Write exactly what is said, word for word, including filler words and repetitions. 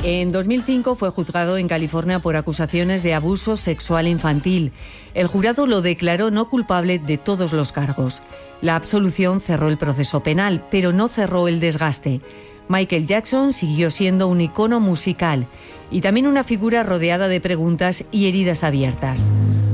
En dos mil cinco fue juzgado en California por acusaciones de abuso sexual infantil. El jurado lo declaró no culpable de todos los cargos. La absolución cerró el proceso penal, pero no cerró el desgaste. Michael Jackson siguió siendo un icono musical y también una figura rodeada de preguntas y heridas abiertas.